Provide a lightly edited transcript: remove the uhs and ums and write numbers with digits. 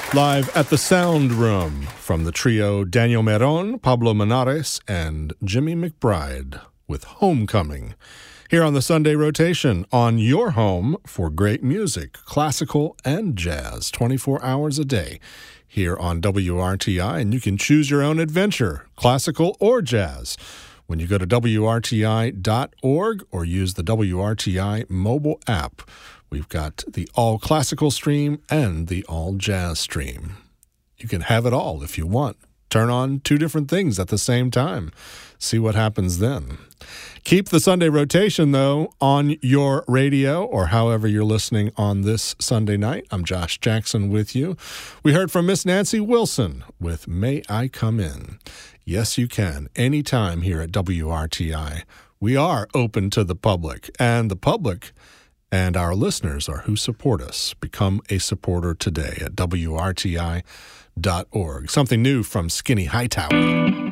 Live at the Sound Room from the trio Daniel Meron, Pablo Manares, and Jimmy McBride with Homecoming. Here on the Sunday Rotation, on your home for great music, classical and jazz, 24 hours a day here on WRTI. And you can choose your own adventure, classical or jazz, when you go to WRTI.org or use the WRTI mobile app. We've got the all classical stream and the all jazz stream. You can have it all if you want. Turn on two different things at the same time. See what happens then. Keep the Sunday Rotation, though, on your radio or however you're listening on this Sunday night. I'm Josh Jackson with you. We heard from Miss Nancy Wilson with May I Come In. Yes, you can. Anytime here at WRTI. We are open to the public, and the public and our listeners are who support us. Become a supporter today at WRTI.org. Something new from Skinny Hightower.